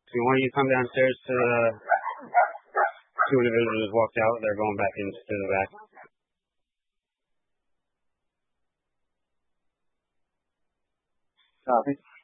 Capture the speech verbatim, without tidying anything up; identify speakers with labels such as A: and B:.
A: So why don't you come downstairs to the two individuals walked out. They're going back into the back.
B: Copy.